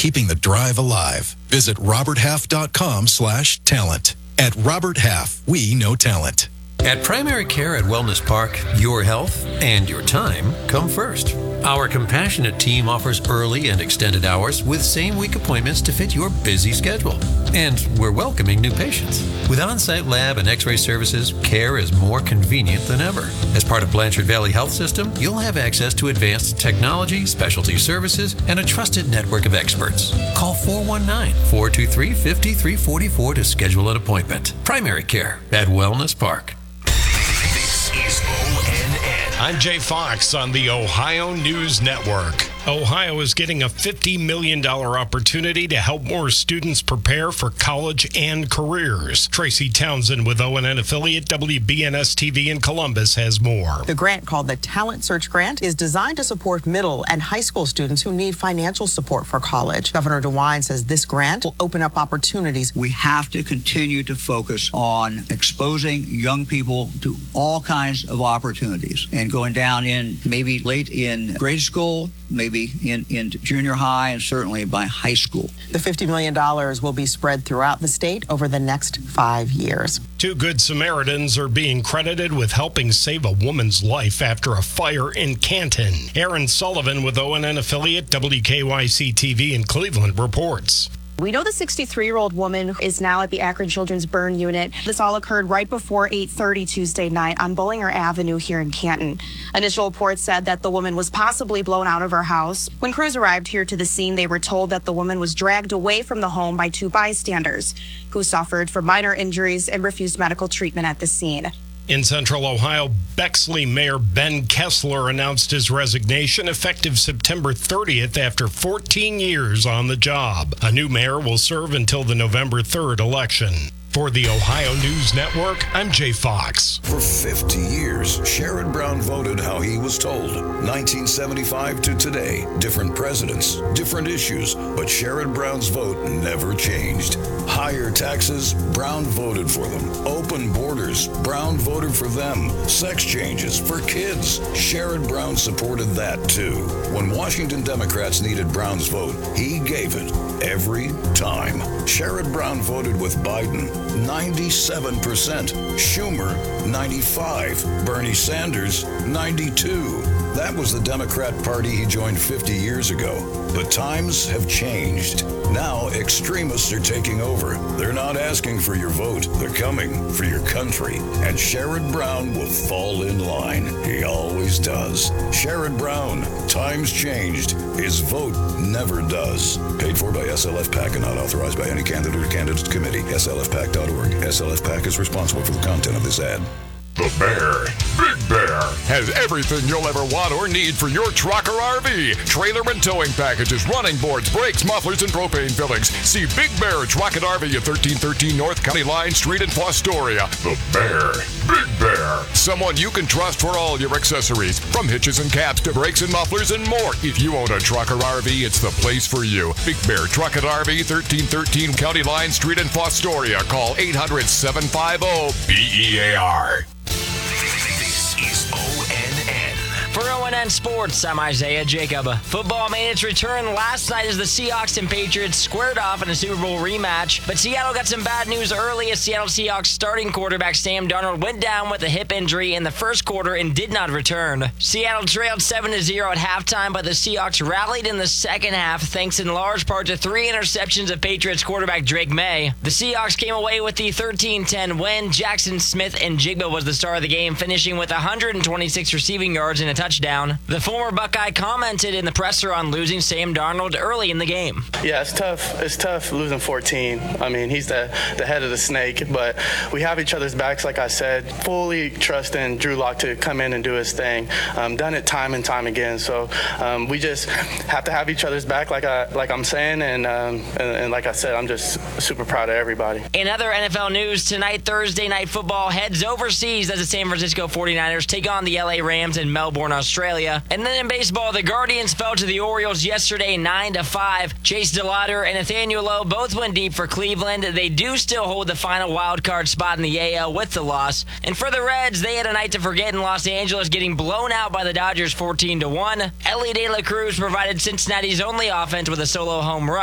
keeping the drive alive. Visit roberthalf.com/talent. At Robert Half, we know talent. At Primary Care at Wellness Park, your health and your time come first. Our compassionate team offers early and extended hours with same-week appointments to fit your busy schedule. And we're welcoming new patients. With on-site lab and x-ray services, care is more convenient than ever. As part of Blanchard Valley Health System, you'll have access to advanced technology, specialty services, and a trusted network of experts. Call 419-423-5344 to schedule an appointment. Primary Care at Wellness Park. This is ONN. I'm Jay Fox on the Ohio News Network. Ohio is getting a $50 million opportunity to help more students prepare for college and careers. Tracy Townsend with ONN affiliate WBNS-TV in Columbus has more. The grant, called the Talent Search Grant, is designed to support middle and high school students who need financial support for college. Governor DeWine says this grant will open up opportunities. We have to continue to focus on exposing young people to all kinds of opportunities and going down in maybe late in grade school, maybe in junior high, and certainly by high school. The $50 million will be spread throughout the state over the next 5 years. 2 Good Samaritans are being credited with helping save a woman's life after a fire in Canton. Aaron Sullivan with ONN affiliate WKYC-TV in Cleveland reports. We know the 63-year-old woman is now at the Akron Children's Burn Unit. This all occurred right before 8:30 Tuesday night on Bullinger Avenue here in Canton. Initial reports said that the woman was possibly blown out of her house. When crews arrived here to the scene, they were told that the woman was dragged away from the home by 2 bystanders who suffered from minor injuries and refused medical treatment at the scene. In Central Ohio, Bexley Mayor Ben Kessler announced his resignation effective September 30th after 14 years on the job. A new mayor will serve until the November 3rd election. For the Ohio News Network, I'm Jay Fox. For 50 years, Sherrod Brown voted how he was told. 1975 to today, different presidents, different issues, but Sherrod Brown's vote never changed. Higher taxes, Brown voted for them. Open borders, Brown voted for them. Sex changes for kids, Sherrod Brown supported that too. When Washington Democrats needed Brown's vote, he gave it every time. Sherrod Brown voted with Biden 97%, Schumer 95%, Bernie Sanders 92%. That was the Democrat Party he joined 50 years ago. But times have changed. Now extremists are taking over. They're not asking for your vote. They're coming for your country. And Sherrod Brown will fall in line. He always does. Sherrod Brown, times changed. His vote never does. Paid for by SLF PAC and not authorized by any candidate or candidate committee. SLFPAC.org. SLF PAC is responsible for the content of this ad. The Bear, Big Bear, has everything you'll ever want or need for your truck or RV. Trailer and towing packages, running boards, brakes, mufflers, and propane fillings. See Big Bear Truck and RV at 1313 North County Line Street in Fostoria. The Bear, Big Bear. Someone you can trust for all your accessories, from hitches and caps to brakes and mufflers and more. If you own a truck or RV, it's the place for you. Big Bear Truck and RV, 1313 County Line Street in Fostoria. Call 800-750-BEAR. This is ONN. For ONN Sports, I'm Isaiah Jacob. Football made its return last night as the Seahawks and Patriots squared off in a Super Bowl rematch. But Seattle got some bad news early as Seattle Seahawks starting quarterback Sam Darnold went down with a hip injury in the first quarter and did not return. Seattle trailed 7-0 at halftime, but the Seahawks rallied in the second half thanks in large part to 3 interceptions of Patriots quarterback Drake May. The Seahawks came away with the 13-10 win. Jackson Smith-Njigba was the star of the game, finishing with 126 receiving yards and a touchdown. The former Buckeye commented in the presser on losing Sam Darnold early in the game. Yeah, it's tough. It's tough losing 14. I mean, he's the head of the snake, but we have each other's backs, like I said. Fully trust in Drew Lock to come in and do his thing. Done it time and time again. So we just have to have each other's back, like I'm saying, and like I said, I'm just super proud of everybody. In other NFL news, tonight, Thursday Night Football heads overseas as the San Francisco 49ers take on the LA Rams in Melbourne, Australia. And then in baseball, the Guardians fell to the Orioles yesterday 9-5. Chase DeLauder and Nathaniel Lowe both went deep for Cleveland. They do still hold the final wild card spot in the AL with the loss. And for the Reds, they had a night to forget in Los Angeles, getting blown out by the Dodgers 14-1. Elly De La Cruz provided Cincinnati's only offense with a solo home run.